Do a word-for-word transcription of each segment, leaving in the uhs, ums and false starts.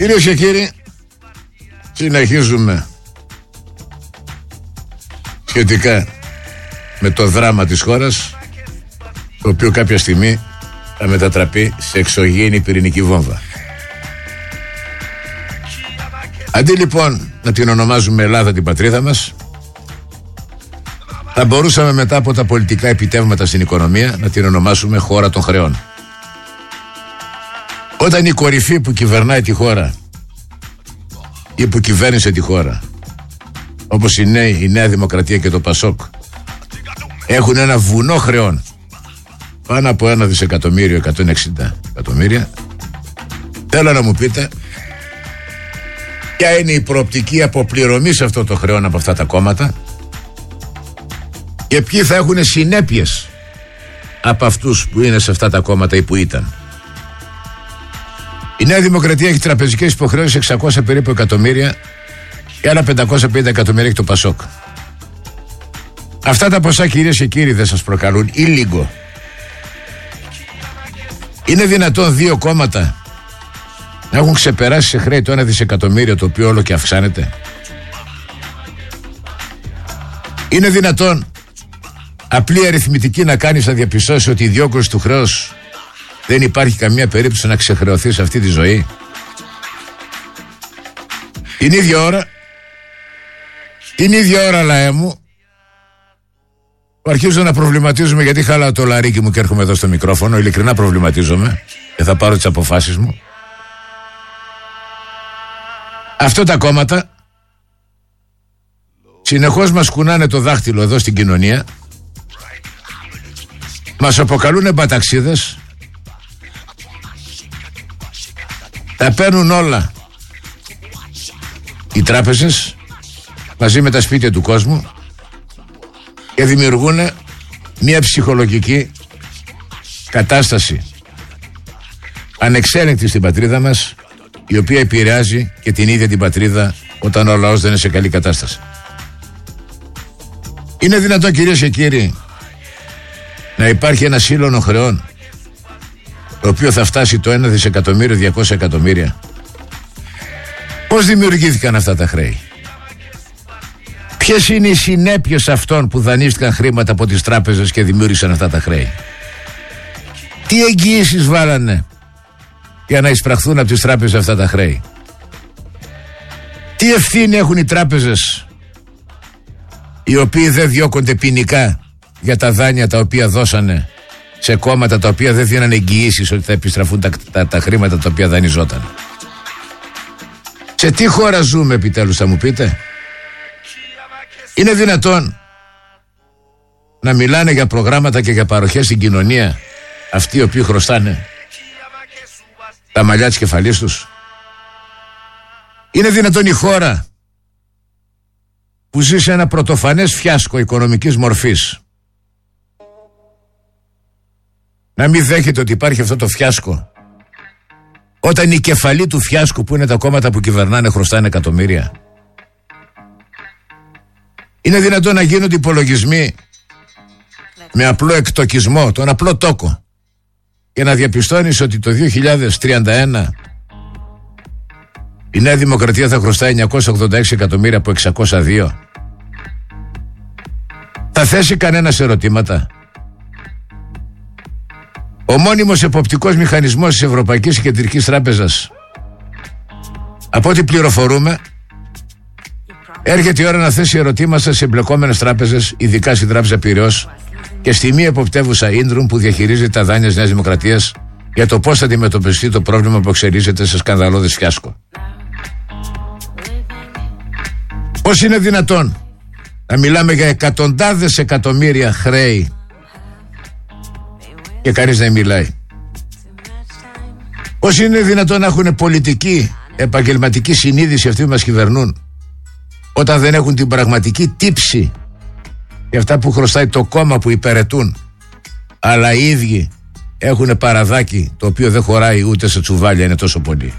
Κυρίες και κύριοι, συνεχίζουμε σχετικά με το δράμα της χώρας, το οποίο κάποια στιγμή θα μετατραπεί σε εξωγήινη πυρηνική βόμβα. Αντί λοιπόν να την ονομάζουμε Ελλάδα την πατρίδα μας, θα μπορούσαμε μετά από τα πολιτικά επιτεύγματα στην οικονομία να την ονομάσουμε χώρα των χρεών. Όταν η κορυφή που κυβερνάει τη χώρα ή που κυβέρνησε τη χώρα, όπως η Νέα, η Νέα Δημοκρατία και το Πασόκ, έχουν ένα βουνό χρεών πάνω από ένα δισεκατομμύριο, εκατόν εξήντα εκατομμύρια, θέλω να μου πείτε ποια είναι η προοπτική αποπληρωμής αυτών των χρεών από αυτά τα κόμματα και ποιοι θα έχουν συνέπειες από αυτούς που είναι σε αυτά τα κόμματα ή που ήταν. Η Νέα Δημοκρατία έχει τραπεζικές υποχρεώσεις εξακόσια περίπου εκατομμύρια και άλλα πεντακόσια πενήντα εκατομμύρια έχει το Πασόκ. Αυτά τα ποσά, κυρίες και κύριοι, δεν σας προκαλούν ή λίγο? Είναι δυνατόν δύο κόμματα να έχουν ξεπεράσει σε χρέη το ένα δισεκατομμύριο, το οποίο όλο και αυξάνεται? Είναι δυνατόν απλή αριθμητική να κάνεις να διαπιστώσει ότι η διόγκωση του χρέους δεν υπάρχει καμία περίπτωση να ξεχρεωθεί σε αυτή τη ζωή? Την ίδια ώρα, την ίδια ώρα, λαέ μου, αρχίζω να προβληματίζομαι, γιατί χάλαω το λαρίκι μου και έρχομαι εδώ στο μικρόφωνο. Ειλικρινά προβληματίζομαι και θα πάρω τις αποφάσεις μου. Αυτά τα κόμματα συνεχώς μας κουνάνε το δάχτυλο εδώ στην κοινωνία, μας αποκαλούν εμπαταξίδες, τα παίρνουν όλα οι τράπεζες μαζί με τα σπίτια του κόσμου και δημιουργούν μια ψυχολογική κατάσταση ανεξέλεγκτη στην πατρίδα μας, η οποία επηρεάζει και την ίδια την πατρίδα όταν ο λαός δεν είναι σε καλή κατάσταση. Είναι δυνατόν, κυρίες και κύριοι, να υπάρχει ένα σύλλογο χρεών το οποίο θα φτάσει το ένα δισεκατομμύριο διακόσια εκατομμύρια? Πώς δημιουργήθηκαν αυτά τα χρέη? Ποιες είναι οι συνέπειες αυτών που δανείστηκαν χρήματα από τις τράπεζες και δημιούργησαν αυτά τα χρέη? Τι εγγυήσεις βάλανε για να εισπραχθούν από τις τράπεζες αυτά τα χρέη? Τι ευθύνη έχουν οι τράπεζες, οι οποίοι δεν διώκονται ποινικά για τα δάνεια τα οποία δώσανε σε κόμματα τα οποία δεν δίνανε εγγυήσεις ότι θα επιστραφούν τα, τα, τα χρήματα τα οποία δανειζόταν? Σε τι χώρα ζούμε, επιτέλους, θα μου πείτε? Είναι δυνατόν να μιλάνε για προγράμματα και για παροχές στην κοινωνία αυτοί οι οποίοι χρωστάνε τα μαλλιά της κεφαλής τους? Είναι δυνατόν η χώρα που ζει σε ένα πρωτοφανές φιάσκο οικονομικής μορφής να μην δέχεται ότι υπάρχει αυτό το φιάσκο, όταν η κεφαλή του φιάσκου, που είναι τα κόμματα που κυβερνάνε, χρωστάνε εκατομμύρια? Είναι δυνατόν να γίνονται υπολογισμοί με απλό εκτοκισμό, τον απλό τόκο, και να διαπιστώνεις ότι το δύο χιλιάδες τριάντα ένα η Νέα Δημοκρατία θα χρωστάει εννιακόσια ογδόντα έξι εκατομμύρια από εξακόσια δύο? Θα θέσει κανένας ερωτήματα? Ο μόνιμος εποπτικός μηχανισμός της Ευρωπαϊκής Κεντρικής Τράπεζας, από ό,τι πληροφορούμε, έρχεται η ώρα να θέσει ερωτήματα σε εμπλεκόμενες τράπεζες, ειδικά στην Τράπεζα Πειραιώς και στη μη εποπτεύουσα Ίντρουμ που διαχειρίζεται τα δάνεια της Νέας Δημοκρατίας, για το πώς θα αντιμετωπιστεί το πρόβλημα που εξελίσσεται σε σκανδαλώδες φιάσκο. Πώς είναι δυνατόν να μιλάμε για εκατοντάδες εκατομμύρια χρέη και κανείς δεν μιλάει? Πώς είναι δυνατόν να έχουν πολιτική, επαγγελματική συνείδηση αυτοί που μας κυβερνούν, όταν δεν έχουν την πραγματική τύψη για αυτά που χρωστάει το κόμμα που υπηρετούν, αλλά οι ίδιοι έχουν παραδάκι το οποίο δεν χωράει ούτε σε τσουβάλια, είναι τόσο πολύ?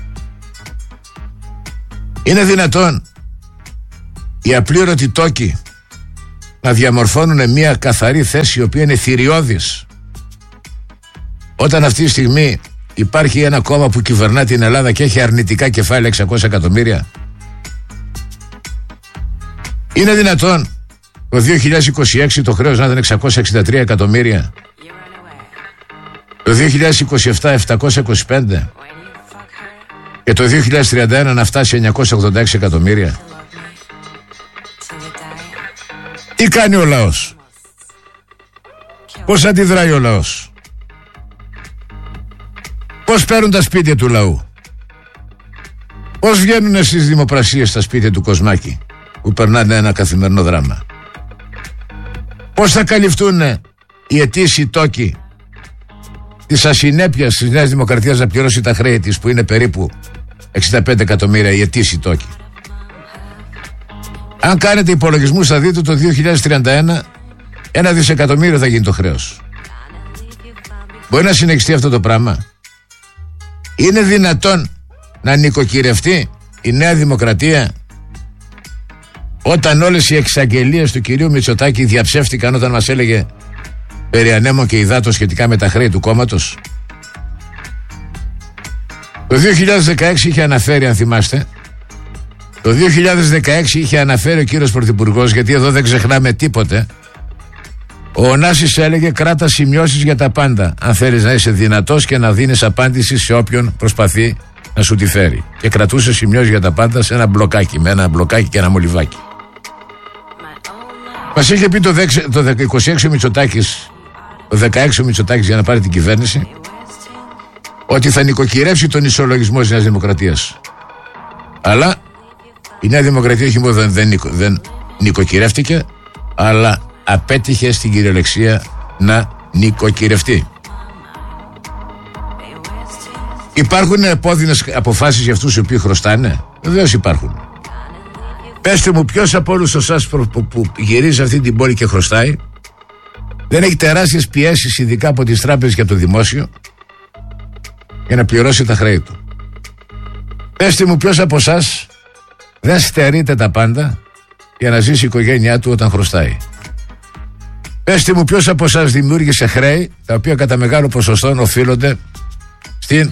Είναι δυνατόν οι απλήρωτοι τόκοι να διαμορφώνουν μια καθαρή θέση η οποία είναι θηριώδης, όταν αυτή τη στιγμή υπάρχει ένα κόμμα που κυβερνά την Ελλάδα και έχει αρνητικά κεφάλαια εξακόσια εκατομμύρια? Είναι δυνατόν το δύο χιλιάδες είκοσι έξι το χρέος να ήταν εξακόσια εξήντα τρία εκατομμύρια, το δύο χιλιάδες είκοσι επτά επτακόσια είκοσι πέντε και το δύο χιλιάδες τριάντα ένα να φτάσει εννιακόσια ογδόντα έξι εκατομμύρια? Τι κάνει ο λαός? Πώς αντιδράει ο λαός? Πώς παίρνουν τα σπίτια του λαού? Πώς βγαίνουν στις δημοπρασίες στα σπίτια του Κοσμάκη που περνάνε ένα καθημερινό δράμα? Πώς θα καλυφθούν οι αιτήσιοι τόκοι της ασυνέπειας της Νέας Δημοκρατίας να πληρώσει τα χρέη της, που είναι περίπου εξήντα πέντε εκατομμύρια οι αιτήσιοι τόκοι? Αν κάνετε υπολογισμούς θα δείτε το δύο χιλιάδες τριάντα ένα ένα δισεκατομμύριο θα γίνει το χρέος. Μπορεί να συνεχιστεί αυτό το πράγμα? Είναι δυνατόν να νοικοκυρευτεί η Νέα Δημοκρατία όταν όλες οι εξαγγελίες του κυρίου Μητσοτάκη διαψεύτηκαν όταν μας έλεγε περί ανέμων και υδάτων σχετικά με τα χρέη του κόμματος? Το δύο χιλιάδες δεκαέξι είχε αναφέρει, αν θυμάστε, το δύο χιλιάδες δεκαέξι είχε αναφέρει ο κύριος Πρωθυπουργός, γιατί εδώ δεν ξεχνάμε τίποτε. Ο Ωνάσης έλεγε κράτα σημειώσεις για τα πάντα, αν θέλεις να είσαι δυνατός και να δίνεις απάντηση σε όποιον προσπαθεί να σου τη φέρει. Και κρατούσε σημειώσεις για τα πάντα σε ένα μπλοκάκι, με ένα μπλοκάκι και ένα μολυβάκι. Μας είχε πει το, το είκοσι έξι ο Μητσοτάκης, το δεκαέξι ο Μητσοτάκης για να πάρει την κυβέρνηση, ότι θα νοικοκυρεύσει τον ισολογισμό της Νέας Δημοκρατίας. Αλλά η Νέα Δημοκρατία όχι μόνο δεν, δεν, δεν νοικοκυρεύτηκε, αλλά απέτυχε στην κυριολεξία να νοικοκυρευτεί. Υπάρχουν επώδυνες αποφάσεις για αυτούς οι οποίοι χρωστάνε? Βεβαίως υπάρχουν. Πέστε μου, ποιος από όλους εσάς που, που, που γυρίζει αυτή την πόλη και χρωστάει δεν έχει τεράστιες πιέσεις, ειδικά από τις τράπεζες και από το δημόσιο, για να πληρώσει τα χρέη του? Πέστε μου, ποιος από εσάς δεν στερείται τα πάντα για να ζήσει η οικογένειά του όταν χρωστάει? Πέστε μου, ποιος από εσάς δημιούργησε χρέη τα οποία κατά μεγάλο ποσοστό οφείλονται στην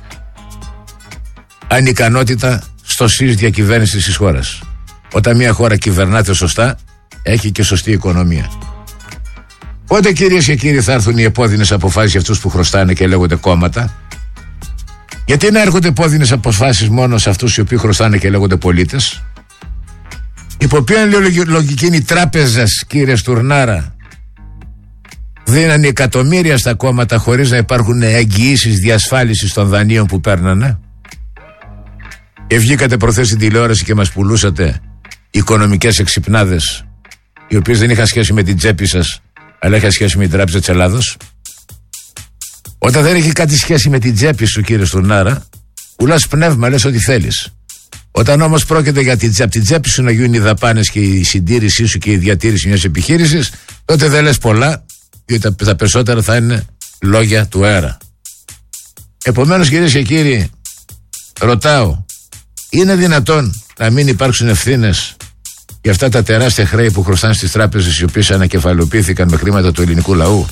ανικανότητα στο ΣΥΣ διακυβέρνησης της χώρας? Όταν μια χώρα κυβερνάται σωστά, έχει και σωστή οικονομία. Πότε, κυρίες και κύριοι, θα έρθουν οι επώδυνες αποφάσεις για αυτούς που χρωστάνε και λέγονται κόμματα? Γιατί να έρχονται επώδυνες αποφάσεις μόνο σε αυτούς οι οποίοι χρωστάνε και λέγονται πολίτες? Υπό ποια λογική είναι οι τράπεζες, κύριε Στουρνάρα, δίνανε εκατομμύρια στα κόμματα χωρίς να υπάρχουν εγγυήσεις διασφάλισης των δανείων που παίρνανε? Και βγήκατε προχθές στην τηλεόραση και μας πουλούσατε οικονομικές εξυπνάδες, οι οποίες δεν είχαν σχέση με την τσέπη σας, αλλά είχαν σχέση με την Τράπεζα της Ελλάδος. Όταν δεν έχει κάτι σχέση με την τσέπη σου, κύριε Στουρνάρα, πουλάς πνεύμα, λες ό,τι θέλεις. Όταν όμως πρόκειται για την, από την τσέπη σου να γίνουν οι δαπάνες και η συντήρησή σου και η διατήρηση μιας επιχείρησης, τότε δεν λες πολλά, διότι τα, τα περισσότερα θα είναι λόγια του αέρα. Επομένως, κυρίες και κύριοι, ρωτάω, είναι δυνατόν να μην υπάρξουν ευθύνες για αυτά τα τεράστια χρέη που χρωστάνε στις τράπεζες, οι οποίες ανακεφαλαιοποιήθηκαν με χρήματα του ελληνικού λαού?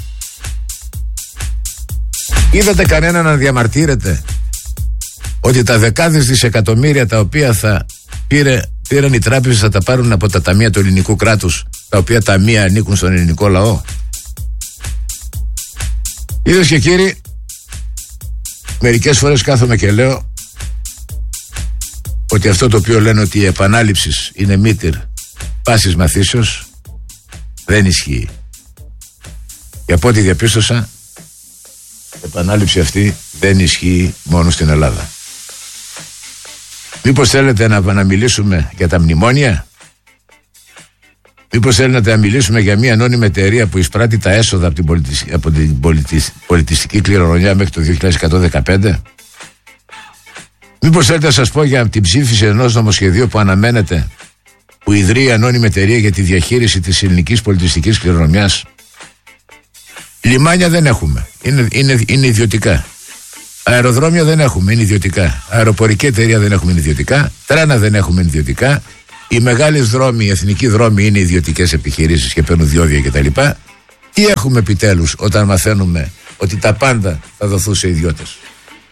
Είδατε κανέναν να διαμαρτύρεται ότι τα δεκάδες δισεκατομμύρια τα οποία θα πήρε, πήραν οι τράπεζες θα τα πάρουν από τα ταμεία του ελληνικού κράτους, τα οποία ταμεία ανήκουν στον ελληνικό λαό? Είδες και κύριοι, μερικές φορές κάθομαι και λέω ότι αυτό το οποίο λένε ότι η επανάληψη είναι μήτηρ πάσης μαθήσεως δεν ισχύει. Και από ό,τι διαπίστωσα, η επανάληψη αυτή δεν ισχύει μόνο στην Ελλάδα. Μήπως θέλετε να, να μιλήσουμε για τα μνημόνια? Μήπως θέλετε να μιλήσουμε για μια ανώνυμη εταιρεία που εισπράττει τα έσοδα από την, πολιτισ... από την πολιτισ... πολιτιστική κληρονομιά μέχρι το δύο χιλιάδες εκατό δεκαπέντε? Μήπως θέλετε να σας πω για την ψήφιση ενός νομοσχεδίου που αναμένεται, που ιδρύει η ανώνυμη εταιρεία για τη διαχείριση της ελληνικής πολιτιστικής κληρονομιάς? Λιμάνια δεν έχουμε, είναι, είναι, είναι ιδιωτικά. Αεροδρόμια δεν έχουμε, είναι ιδιωτικά. Αεροπορική εταιρεία δεν έχουμε, είναι ιδιωτικά. Τρένα δεν έχουμε, είναι ιδιωτικά. Οι μεγάλες δρόμοι, οι εθνικοί δρόμοι είναι ιδιωτικές επιχειρήσεις και παίρνουν διόδια κτλ. Τι έχουμε επιτέλους όταν μαθαίνουμε ότι τα πάντα θα δοθούν σε ιδιώτες?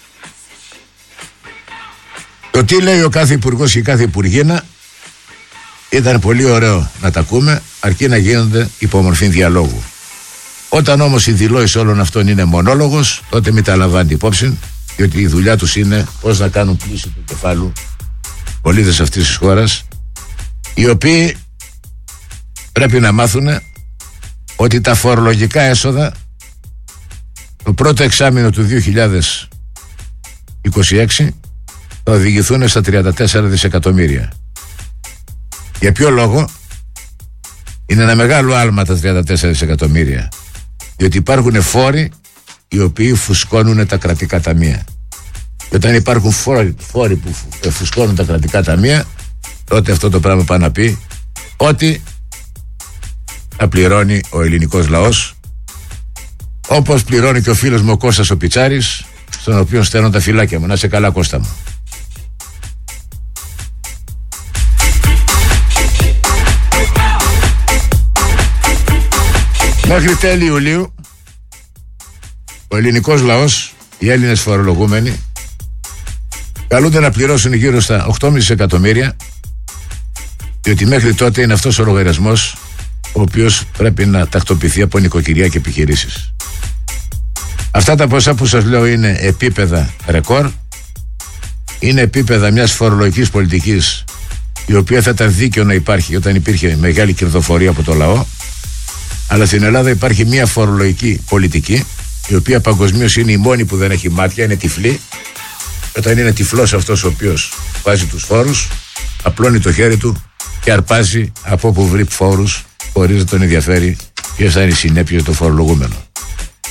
Το τι λέει ο κάθε υπουργός και η κάθε υπουργίνα ήταν πολύ ωραίο να τα ακούμε, αρκεί να γίνονται υπομορφή διαλόγου. Όταν όμως η δηλώση όλων αυτών είναι μονόλογος, τότε μην τα λαμβάνετε υπόψη, διότι η δουλειά τους είναι πώς να κάνουν πλήση του κεφάλου πολίτες αυτής της χώρας, οι οποίοι πρέπει να μάθουν ότι τα φορολογικά έσοδα το πρώτο εξάμηνο του δύο χιλιάδες είκοσι έξι θα οδηγηθούν στα τριάντα τέσσερα δισεκατομμύρια. Για ποιο λόγο? Είναι ένα μεγάλο άλμα τα τριάντα τέσσερα δισεκατομμύρια, διότι υπάρχουν φόροι οι οποίοι φουσκώνουν τα κρατικά ταμεία. Και όταν υπάρχουν φόροι, φόροι που φουσκώνουν τα κρατικά ταμεία, τότε αυτό το πράγμα πάει να πει ότι θα πληρώνει ο ελληνικός λαός, όπως πληρώνει και ο φίλος μου ο Κώστας ο Πιτσάρης, στον οποίο στέλνω τα φυλάκια μου. Να σε καλά, Κώστα μου. Μέχρι τέλη Ιουλίου ο ελληνικός λαός, οι Έλληνες φορολογούμενοι, καλούνται να πληρώσουν γύρω στα οκτώ κόμμα πέντε δισεκατομμύρια, διότι μέχρι τότε είναι αυτός ο λογαριασμός ο οποίος πρέπει να τακτοποιηθεί από νοικοκυριά και επιχειρήσεις. Αυτά τα ποσά που σας λέω είναι επίπεδα ρεκόρ, είναι επίπεδα μιας φορολογικής πολιτικής η οποία θα ήταν δίκαιο να υπάρχει όταν υπήρχε μεγάλη κερδοφορία από το λαό, αλλά στην Ελλάδα υπάρχει μια φορολογική πολιτική η οποία παγκοσμίως είναι η μόνη που δεν έχει μάτια, είναι τυφλή. Όταν είναι τυφλός αυτός ο οποίος βάζει τους φόρους, απλώνει το χέρι του και αρπάζει από όπου βρει φόρους χωρίς να τον ενδιαφέρει ποιες θα είναι οι συνέπειες του φορολογούμενου.